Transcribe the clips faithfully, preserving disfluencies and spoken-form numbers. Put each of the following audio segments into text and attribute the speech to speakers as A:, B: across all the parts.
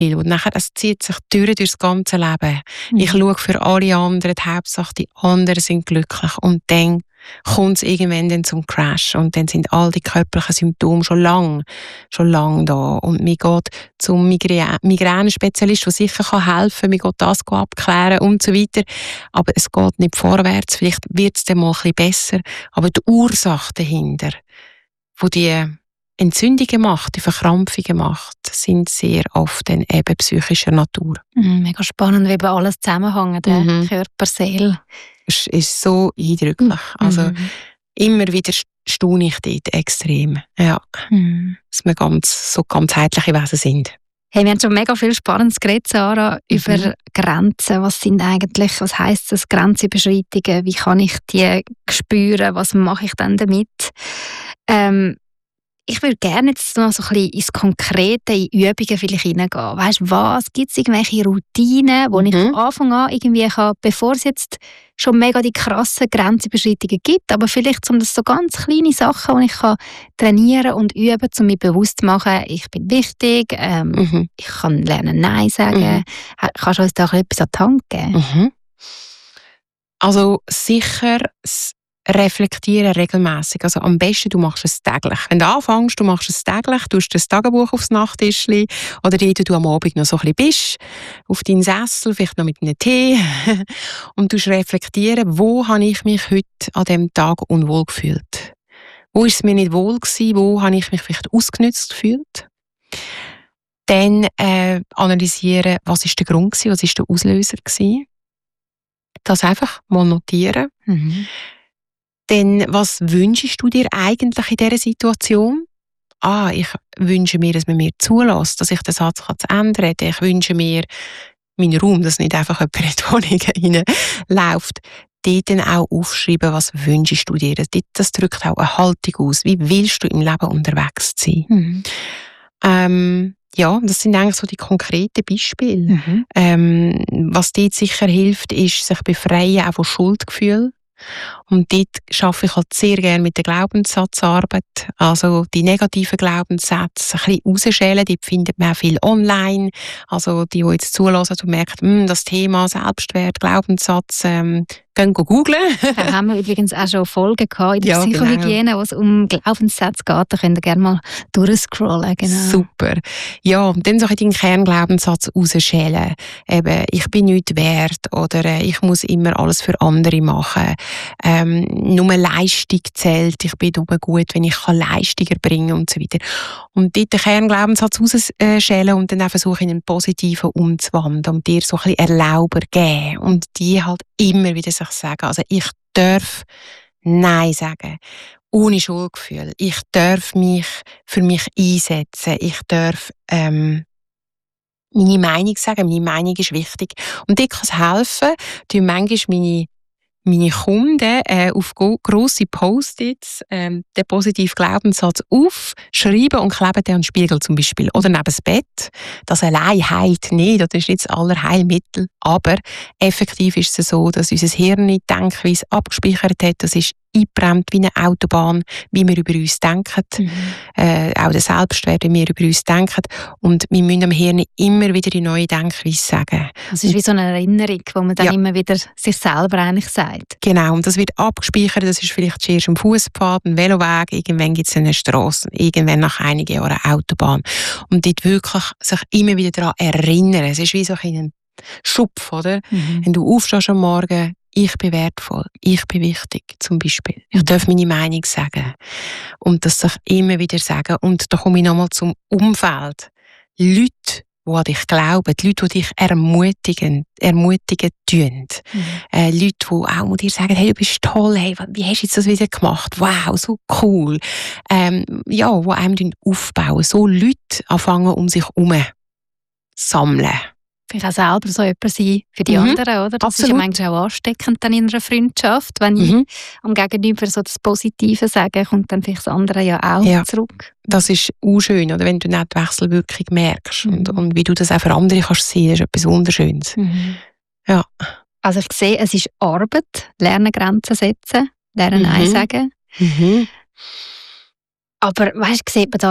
A: Und nachher, es zieht sich durch durchs ganze Leben. Mhm. Ich schaue für alle anderen, die Hauptsache die anderen sind glücklich. Und dann kommt es irgendwann dann zum Crash. Und dann sind all die körperlichen Symptome schon lang, schon lang da. Und mir geht zum Migrä- Migränenspezialist, der sicher helfen kann, mir geht das abklären und so weiter. Aber es geht nicht vorwärts. Vielleicht wird es dann mal ein bisschen besser. Aber die Ursache dahinter, wo die Entzündungen macht, die Verkrampfungen macht, sind sehr oft dann eben psychischer Natur.
B: Mm, mega spannend, wie eben alles zusammenhängt, mhm. Körper, Seele.
A: Es ist so eindrücklich. Mhm. Also immer wieder staune ich dort extrem. Ja. Mhm. Dass wir ganz, so ganzheitliche Wesen sind.
B: Hey, wir haben schon mega viel Spannendes geredet, Sarah, mhm. über Grenzen. Was sind eigentlich, was heisst das, Grenzüberschreitungen? Wie kann ich die spüren? Was mache ich dann damit? Ähm, Ich würde gerne jetzt noch so ein bisschen ins Konkrete, in Übungen vielleicht hineingehen. Weißt du was? Gibt es irgendwelche Routinen, die mhm. ich von Anfang an irgendwie kann, bevor es jetzt schon mega die krassen Grenzüberschreitungen gibt, aber vielleicht um das so ganz kleine Sachen, die ich kann trainieren und üben, um mich bewusst zu machen, ich bin wichtig, ähm, mhm. ich kann lernen Nein sagen. Mhm. Kannst du uns da etwas an die Hand geben?
A: Mhm. Also sicher reflektieren regelmäßig. Also am besten, du machst es täglich. Wenn du anfängst, du machst es täglich, du hast das Tagebuch aufs Nachttischli oder dort du am Abend noch so ein bisschen bist, auf deinen Sessel, vielleicht noch mit einem Tee und du reflektieren, wo habe ich mich heute an diesem Tag unwohl gefühlt? Wo ist es mir nicht wohl gewesen? Wo habe ich mich vielleicht ausgenutzt gefühlt? Dann äh, analysieren, was ist der Grund gewesen, was ist der Auslöser gewesen? Das einfach mal notieren. Mhm. Dann, was wünschst du dir eigentlich in dieser Situation? Ah, ich wünsche mir, dass man mir zulässt, dass ich den Satz zu ändern kann. Ich wünsche mir meinen Raum, dass nicht einfach jemand in die Wohnung reinläuft. Dort dann auch aufschreiben, was wünschst du dir. Das drückt auch eine Haltung aus. Wie willst du im Leben unterwegs sein? Mhm. Ähm, ja, das sind eigentlich so die konkreten Beispiele. Mhm. Ähm, was dort sicher hilft, ist, sich befreien auch von Schuldgefühl. Und dort arbeite ich halt sehr gerne mit der Glaubenssatzarbeit. Also die negativen Glaubenssätze ein bisschen rausschälen. Dort findet man auch viel online. Also die, die jetzt zulassen und merken, das Thema Selbstwert, Glaubenssatz, ähm, gehen googlen.
B: Da haben wir übrigens auch schon Folgen gehabt in der ja, Psychohygiene, genau. Wo es um Glaubenssätze geht. Da könnt ihr gerne mal durchscrollen. Genau.
A: Super. Ja, und dann so den Kernglaubenssatz rausschälen. Eben, ich bin nichts wert oder äh, ich muss immer alles für andere machen. Ähm, nur Leistung zählt. Ich bin nur gut, wenn ich kann Leistung erbringen und so weiter. Und dort den Kernglaubenssatz rausschälen und dann auch versuchen, in einen positiven umzuwandeln und dir so ein bisschen Erlauber geben. Und die halt immer wieder sich sagen. Also ich darf Nein sagen. Ohne Schuldgefühl. Ich darf mich für mich einsetzen. Ich darf ähm, meine Meinung sagen. Meine Meinung ist wichtig. Und dort kann es helfen, die manchmal meine meine Kunden äh, auf go- grosse Post-its ähm, den positiven Glaubenssatz aufschreiben und kleben den an den Spiegel zum Beispiel. Oder neben das Bett. Das allein heilt nicht, das ist nicht das Allerheilmittel. Aber effektiv ist es so, dass unser Hirn die Denkweise abgespeichert hat. Das ist eingebrannt wie eine Autobahn, wie wir über uns denken. Mhm. Äh, auch der Selbstwert, wie wir über uns denken. Und wir müssen dem Hirn immer wieder die neue Denkweise sagen.
B: Das ist wie so eine Erinnerung, wo man dann ja. immer wieder sich selber eigentlich sagt.
A: Genau, und das wird abgespeichert. Das ist vielleicht zuerst ein Fußpfad, ein Veloweg, irgendwann gibt es eine Strasse, irgendwann nach einigen Jahren eine Autobahn. Und dort wirklich sich immer wieder daran erinnern. Es ist wie so ein Schupf, oder? Mhm. Wenn du aufstehst am Morgen, ich bin wertvoll, ich bin wichtig, zum Beispiel. Ich darf meine Meinung sagen. Und das sich immer wieder sagen. Und da komme ich nochmal zum Umfeld. Leute, die an dich glauben, die Leute, die dich ermutigen, ermutigen tun. Mhm. Äh, Leute, die auch dir sagen, hey, du bist toll, hey, wie hast du jetzt das wieder gemacht? Wow, so cool. Ähm, ja, die einem aufbauen. So Leute anfangen, um sich herum sammeln.
B: Vielleicht auch selber so jemand sein für die mhm. anderen, oder? Das Absolut. Ist ja manchmal auch ansteckend dann in einer Freundschaft, wenn mhm. ich am Gegenüber so das Positive sage, kommt dann vielleicht das andere ja auch ja. zurück.
A: Das ist auch schön, oder? Wenn du nicht die Wechselwirkung merkst mhm. und, und wie du das auch für andere kannst sehen, das ist etwas Wunderschönes. Mhm. Ja.
B: Also ich sehe, es ist Arbeit, lernen Grenzen setzen, lernen
A: mhm.
B: Nein sagen.
A: Mhm.
B: Aber weißt du, sieht man da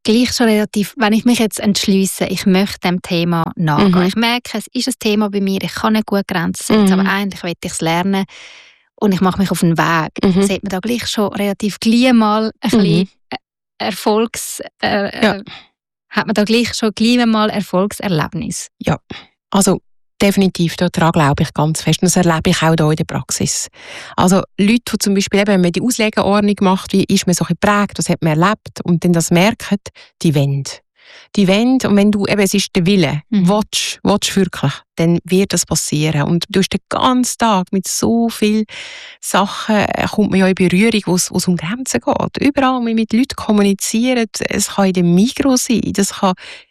B: gleich schon relativ, wenn ich mich jetzt entschliesse, ich möchte dem Thema nachgehen.
A: Mhm.
B: Ich merke, es ist ein Thema bei mir, ich kann nicht gut Grenzen setzen,
A: Mhm.
B: aber eigentlich will ich es lernen und ich mache mich auf den Weg.
A: Mhm.
B: Sieht man da gleich schon relativ gleich mal ein
A: Mhm.
B: bisschen Erfolgs... Äh,
A: Ja.
B: äh, hat man da gleich schon gleich mal Erfolgserlebnis?
A: Ja, also definitiv, daran glaube ich ganz fest. Und das erlebe ich auch hier in der Praxis. Also Leute, die zum Beispiel, eben, wenn man die Auslegeordnung macht, wie ist man so geprägt, was hat man erlebt und dann das merken, die wollen. Die wollen, und wenn du, eben, es ist der Wille,
B: Mhm.
A: willst, willst wirklich, dann wird das passieren. Und du hast den ganzen Tag mit so vielen Sachen, äh, kommt man ja in Berührung, wo es um Grenzen geht. Überall, wo man mit Leuten kommuniziert, es kann in der Migros sein, das kann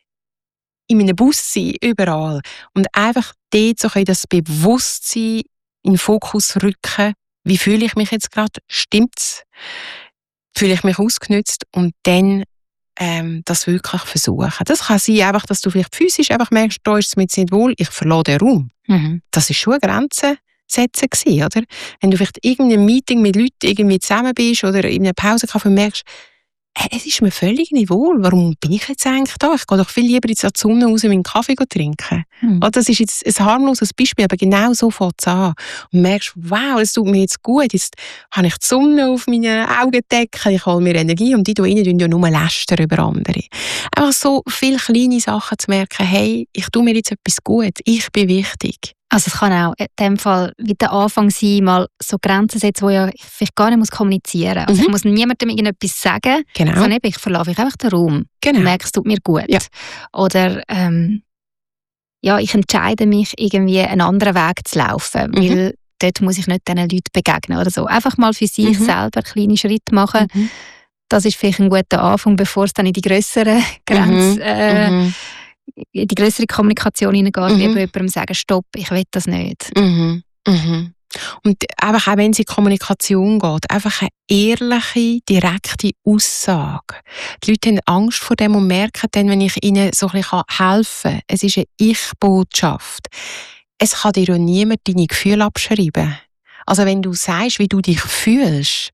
A: in meinem Bus sein, überall. Und einfach dort so das Bewusstsein in den Fokus rücken, wie fühle ich mich jetzt gerade, stimmt's? Fühle ich mich ausgenutzt? Und dann ähm, das wirklich versuchen. Das kann sein, einfach, dass du vielleicht physisch einfach merkst, da ist es mir jetzt nicht wohl, ich verlasse den Raum.
B: Mhm.
A: Das war schon eine Grenze setzen gewesen, oder? Wenn du vielleicht in irgendeinem Meeting mit Leuten irgendwie zusammen bist oder in einer Pause merkst, hey, es ist mir völlig nicht wohl. Warum bin ich jetzt eigentlich da? Ich gehe doch viel lieber jetzt an die Sonne raus meinen Kaffee trinken.
B: Mhm.
A: Oh, das ist jetzt ein harmloses Beispiel, aber genau so fängt es an. Und merkst, wow, es tut mir jetzt gut. Jetzt habe ich die Sonne auf meinen Augendecken, ich hole mir Energie und die da rein tun ja nur lästern über andere. Einfach so viele kleine Sachen zu merken, hey, ich tue mir jetzt etwas gut, ich bin wichtig.
B: Also es kann auch in dem Fall wie der Anfang sein, mal so Grenzen setzen, wo ja ich vielleicht gar nicht muss kommunizieren muss. Also
A: Mhm.
B: ich muss niemandem irgendetwas sagen,
A: Genau.
B: sondern eben, ich verlasse ich einfach den Raum
A: Genau.
B: und merke, es tut mir gut.
A: Ja.
B: Oder ähm, ja, ich entscheide mich, irgendwie einen anderen Weg zu laufen,
A: Mhm.
B: weil dort muss ich nicht diesen Leuten begegnen oder so. Einfach mal für sich
A: Mhm.
B: selber kleine Schritte machen.
A: Mhm.
B: Das ist vielleicht ein guter Anfang, bevor es dann in die grösseren Grenzen,
A: Mhm.
B: äh,
A: Mhm.
B: in die grössere Kommunikation hineingeht,
A: Mhm.
B: wie bei jemandem sagen, stopp, ich will das nicht.
A: Mhm. Mhm. Und einfach auch wenn es in die Kommunikation geht, einfach eine ehrliche, direkte Aussage. Die Leute haben Angst vor dem und merken dann, wenn ich ihnen so ein bisschen helfen kann, es ist eine Ich-Botschaft. Es kann dir ja niemand deine Gefühle abschreiben. Also wenn du sagst, wie du dich fühlst,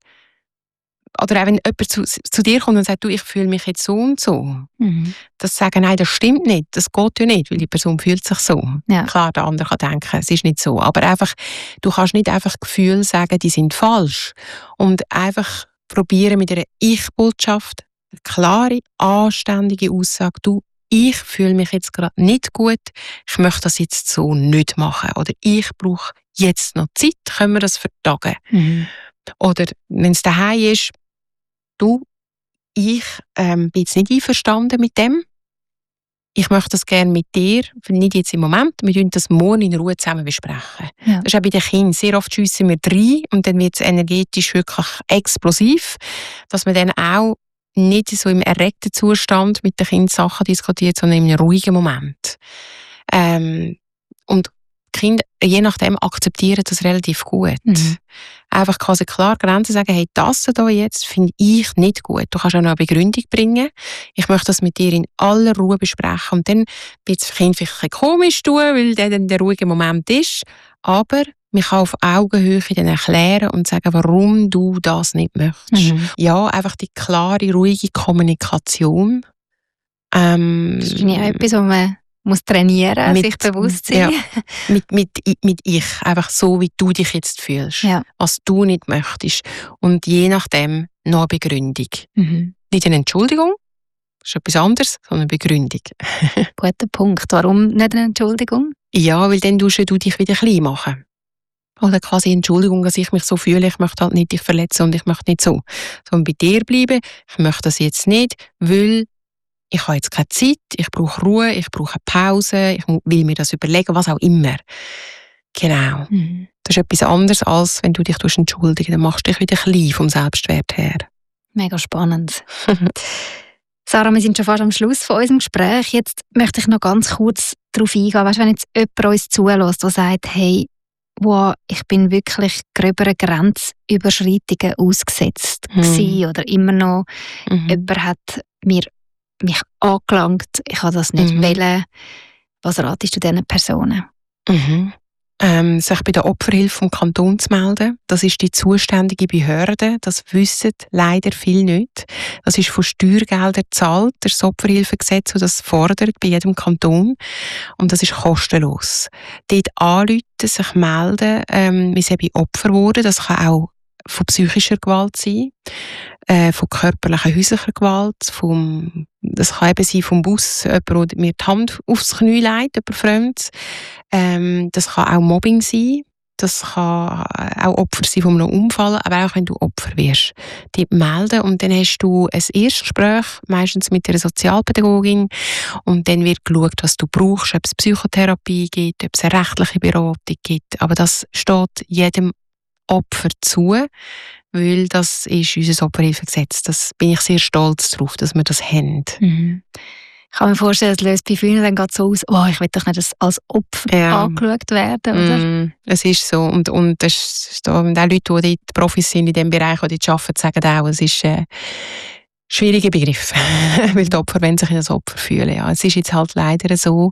A: oder auch wenn jemand zu, zu dir kommt und sagt, du, ich fühle mich jetzt so und so.
B: Mhm.
A: Das sagen, nein, das stimmt nicht, das geht ja nicht, weil die Person fühlt sich so.
B: Ja.
A: Klar, der andere kann denken, es ist nicht so. Aber einfach, du kannst nicht einfach Gefühle sagen, die sind falsch. Und einfach probieren mit einer Ich-Botschaft, eine klare, anständige Aussage, du, ich fühle mich jetzt gerade nicht gut, ich möchte das jetzt so nicht machen. Oder ich brauche jetzt noch Zeit, können wir das vertagen.
B: Mhm.
A: Oder wenn es daheim ist, du, ich ähm, bin jetzt nicht einverstanden mit dem. Ich möchte das gerne mit dir, nicht jetzt im Moment, wir besprechen das morgen in Ruhe zusammen besprechen.
B: Ja.
A: Das ist auch bei den Kindern. Sehr oft schiessen wir rein und dann wird es energetisch wirklich explosiv, dass man dann auch nicht so im erregten Zustand mit den Kindern Sachen diskutiert, sondern in einem ruhigen Moment. Ähm, und die Kinder, je nachdem, akzeptieren das relativ gut.
B: Mhm.
A: Einfach quasi klar Grenzen sagen, hey, das hier jetzt finde ich nicht gut. Du kannst auch noch eine Begründung bringen. Ich möchte das mit dir in aller Ruhe besprechen. Und dann wird es für Kind vielleicht ein bisschen komisch tun, weil der dann der ruhige Moment ist. Aber man kann auf Augenhöhe dann erklären und sagen, warum du das nicht möchtest.
B: Mhm.
A: Ja, einfach die klare, ruhige Kommunikation. Ähm,
B: Das ist ja auch etwas, was man muss trainieren,
A: Mit-
B: sich bewusst sein.
A: ja. mit, mit, mit ich, einfach so, wie du dich jetzt fühlst.
B: Ja.
A: Was du nicht möchtest. Und je nachdem noch eine Begründung.
B: Mhm.
A: Nicht eine Entschuldigung, das ist etwas anderes, sondern eine Begründung.
B: Guter Punkt. Warum nicht eine Entschuldigung?
A: Ja, weil dann tust du dich wieder klein machen. Oder quasi Entschuldigung, dass ich mich so fühle, ich möchte halt nicht dich verletzen und ich möchte nicht so. Sondern bei dir bleiben, ich möchte das jetzt nicht, weil ich habe jetzt keine Zeit, ich brauche Ruhe, ich brauche Pause, ich will mir das überlegen, was auch immer. Genau.
B: Mhm.
A: Das ist etwas anderes, als wenn du dich entschuldigen. Dann machst du dich wieder klein vom Selbstwert her.
B: Mega spannend. Sarah, wir sind schon fast am Schluss von unserem Gespräch. Jetzt möchte ich noch ganz kurz darauf eingehen. Weißt, wenn jetzt jemand uns zulässt, der sagt, hey, wow, ich bin wirklich gröberen Grenzüberschreitungen ausgesetzt
A: Mhm.
B: gewesen oder immer noch.
A: Mhm.
B: Jemand hat mir, mich angelangt, ich habe das nicht
A: Mhm.
B: wollen. Was ratest du diesen Personen?
A: Mhm. ähm, sich bei der Opferhilfe vom Kanton zu melden. Das ist die zuständige Behörde. Das wissen leider viele nicht. Das ist von Steuergeldern gezahlt, das Opferhilfegesetz, das das fordert bei jedem Kanton. Und das ist kostenlos. Dort anrufen, sich melden, ähm, wir sind bei Opfer geworden. Das kann auch von psychischer Gewalt sein, äh, von körperlicher, häuslicher Gewalt, vom, das kann eben sein vom Bus, jemand, der mir die Hand aufs Knie legt, jemand Fremdes. Ähm, das kann auch Mobbing sein, das kann auch Opfer sein von einem Unfall, aber auch wenn du Opfer wirst. Die melden und dann hast du ein Erstgespräch, meistens mit einer Sozialpädagogin, und dann wird geschaut, was du brauchst, ob es Psychotherapie gibt, ob es eine rechtliche Beratung gibt, aber das steht jedem Opfer zu, weil das ist unser Opferhilfegesetz. Das bin ich sehr stolz darauf, dass wir das haben.
B: Mhm. Ich kann mir vorstellen, es löst bei vielen dann gerade so aus, oh, ich will doch nicht als Opfer ja. angeschaut werden, oder?
A: Mm, es ist so. Und, und das ist da, und auch Leute, die dort Profis sind in diesem Bereich, die dort arbeiten, sagen auch, es ist ein schwieriger Begriff. Weil die Opfer wollen sich als Opfer fühlen. Ja. Es ist jetzt halt leider so,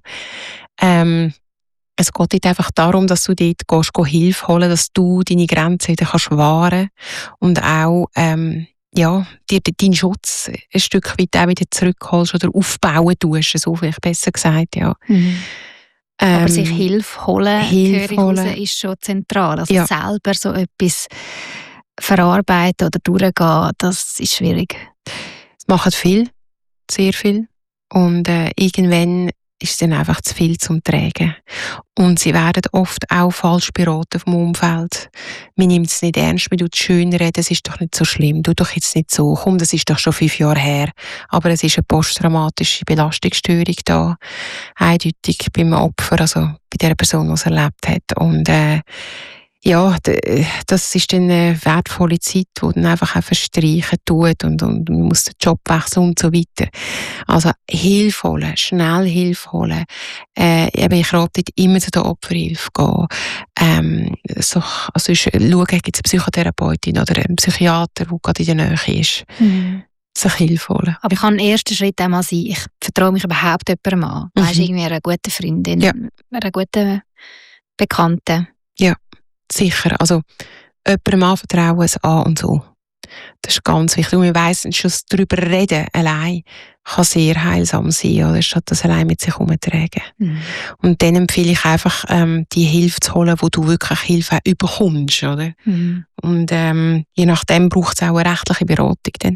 A: ähm, es geht nicht einfach darum, dass du dort gehst, gehst Hilfe holen, dass du deine Grenzen wieder kannst wahren und auch ähm, ja, dir deinen Schutz ein Stück weit auch wieder zurückholst oder aufbauen tust, so vielleicht besser gesagt, ja.
B: Mhm.
A: Ähm,
B: Aber sich Hilfe holen,
A: Hilfe holen
B: raus, ist schon zentral. Also
A: ja.
B: selber so etwas verarbeiten oder durchgehen, das ist schwierig.
A: Es machen viel, sehr viel. Und äh, irgendwann ist es dann einfach zu viel zum Tragen. Und sie werden oft auch falsch beraten vom Umfeld. Man nimmt es nicht ernst, man tut schön reden, es ist doch nicht so schlimm, tu doch jetzt nicht so, komm, das ist doch schon fünf Jahre her. Aber es ist eine posttraumatische Belastungsstörung da, eindeutig beim Opfer, also bei der Person, die es erlebt hat. Und äh, ja, das ist dann eine wertvolle Zeit, die dann einfach auch verstreichen tut und, und man muss den Job wechseln und so weiter. Also Hilfe holen, schnell Hilfe holen. Äh, eben, ich rate immer zu der Opferhilfe gehen. Ähm, so, also ist, schauen, gibt es eine Psychotherapeutin oder einen Psychiater, der gerade in der Nähe ist. Mhm. Sich Hilfe holen.
B: Aber ich kann einen ersten Schritt einmal sein, ich vertraue mich überhaupt jemandem an. Mhm. Weißt, irgendwie einer guten Freundin, ja. einer guten Bekannten.
A: Ja. Sicher, also jemandem anvertrauen, es an und so. Das ist ganz wichtig. Und wir weissen schon, dass darüber reden allein kann sehr heilsam sein, oder statt das allein mit sich herumtragen. Mhm. Und dann empfehle ich einfach, ähm, die Hilfe zu holen, wo du wirklich Hilfe auch bekommst, oder? Mhm. Und ähm, je nachdem braucht es auch eine rechtliche Beratung dann.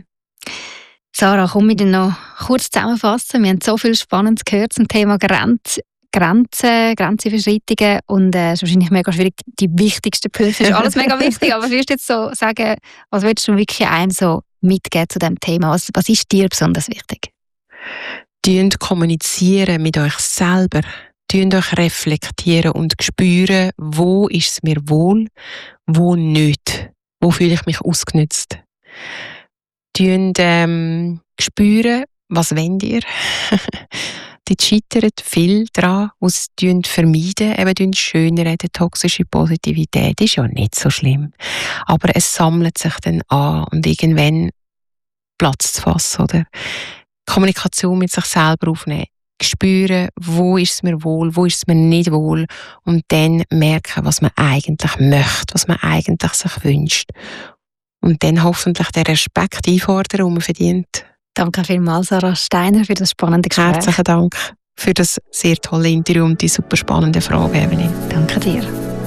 B: Sarah, komm wir dann noch kurz zusammenfassen. Wir haben so viel Spannendes gehört zum Thema Grenzen. Grenzen, Grenzüberschreitungen und äh, es ist wahrscheinlich mega schwierig, die wichtigsten Punkte, ist alles mega wichtig, aber würdest du jetzt so sagen, was würdest du wirklich einem so mitgeben zu diesem Thema? Was, was ist dir besonders wichtig?
A: Tönt kommunizieren mit euch selber, tönt euch reflektieren und spüren, wo ist es mir wohl, wo nicht, wo fühle ich mich ausgenutzt. Tönt ähm, spüren, was wollt ihr? Die scheitert viel daran, was sie vermeiden, eben schönreden, toxische Positivität ist ja nicht so schlimm. Aber es sammelt sich dann an und irgendwann platzt es fast, oder? Kommunikation mit sich selber aufnehmen, spüren, wo ist es mir wohl, wo ist es mir nicht wohl und dann merken, was man eigentlich möchte, was man eigentlich sich wünscht. Und dann hoffentlich den Respekt einfordern, den man verdient.
B: Danke vielmals, Sarah Steiner, für das spannende Gespräch.
A: Herzlichen Dank für das sehr tolle Interview und die super spannende Frage, Evelyn.
B: Danke dir.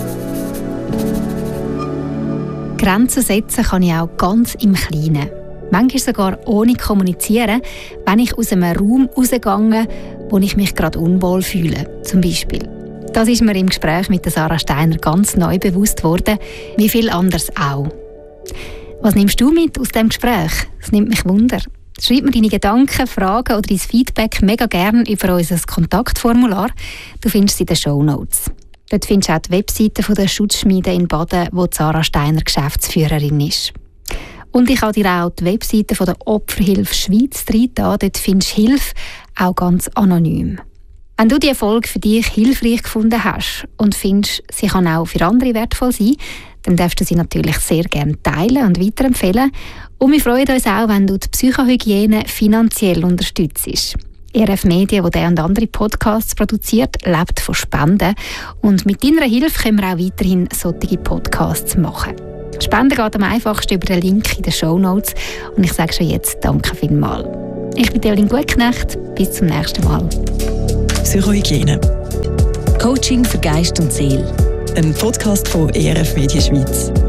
B: Grenzen setzen kann ich auch ganz im Kleinen. Manchmal sogar ohne kommunizieren, wenn ich aus einem Raum rausgehe, wo ich mich gerade unwohl fühle, zum Beispiel. Das ist mir im Gespräch mit Sarah Steiner ganz neu bewusst worden, wie viel anderes auch. Was nimmst du mit aus diesem Gespräch? Das nimmt mich Wunder. Schreib mir deine Gedanken, Fragen oder dein Feedback mega gerne über unser Kontaktformular. Du findest es in den Shownotes. Dort findest du auch die Webseite von der Schutzschmiede in Baden, wo Sarah Steiner Geschäftsführerin ist. Und ich habe dir auch die Webseite von der Opferhilfe Schweiz reingetan. Dort findest du Hilfe, auch ganz anonym. Wenn du diese Folge für dich hilfreich gefunden hast und findest, sie kann auch für andere wertvoll sein, dann darfst du sie natürlich sehr gerne teilen und weiterempfehlen. Und wir freuen uns auch, wenn du die Psychohygiene finanziell unterstützt. E R F Medien, wo der und andere Podcasts produziert, lebt von Spenden. Und mit deiner Hilfe können wir auch weiterhin solche Podcasts machen. Spenden geht am einfachsten über den Link in den Shownotes. Und ich sage schon jetzt Danke vielmals. Ich bin Evelyn Gutknecht. Bis zum nächsten Mal.
C: Psychohygiene.
D: Coaching für Geist und Seele.
C: Ein Podcast von E R F Medien Schweiz.